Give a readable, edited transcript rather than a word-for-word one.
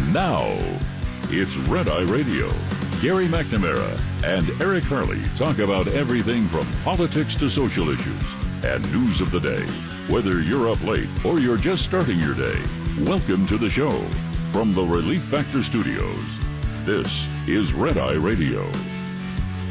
Now, it's Red Eye Radio. Gary McNamara and Eric Harley talk about everything from politics to social issues and news of the day. Whether you're up late or you're just starting your day, welcome to the show. From the Relief Factor Studios, this is Red Eye Radio.